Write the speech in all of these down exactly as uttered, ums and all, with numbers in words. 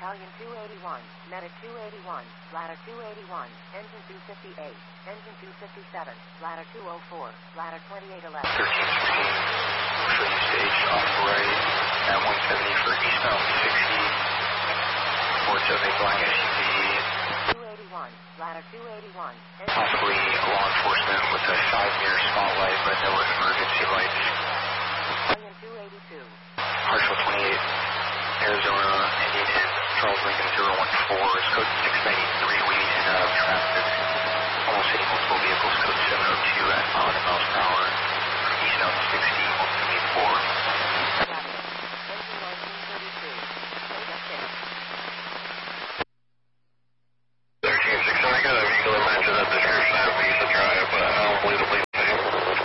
Battalion two eighty-one, Medic two eighty-one, Ladder two eighty-one, Engine two fifty-eight, Engine two fifty-seven, Ladder two oh four, Ladder twenty-eight eleven. thirteen sixteen, motion stage off right at one seventy for eastbound sixty, four seventy black S U V. two eighty-one, Ladder two eighty-one, Possibly law enforcement with a five near spotlight, but no emergency lights. Battalion two eighty-two. Partial twenty-eight, Arizona, Indian Inn, Charles Lincoln zero one four, is code six ninety-three, waiting in out of traffic. Almost hitting multiple vehicles, code seven oh two at one hundred miles per hour. Eastbound sixty, one seventy-four. Engine nineteen thirty-two. Data six. thirteen six, I got a vehicle that matches up the description of Visa Drive, but I don't believe the police name.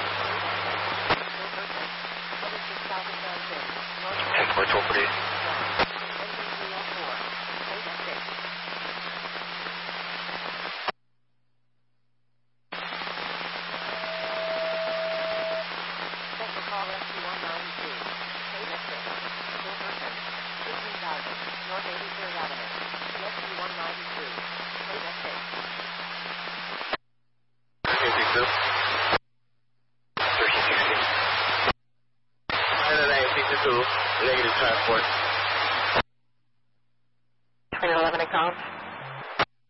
ten four twelve pretty. Negative transport.